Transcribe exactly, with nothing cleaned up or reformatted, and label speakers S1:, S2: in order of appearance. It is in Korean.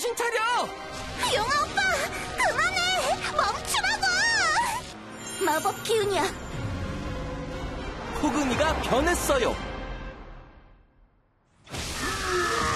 S1: 정신 차려!
S2: 용아 오빠! 그만해! 멈추라고! 마법 기운이야.
S1: 코그미가 변했어요.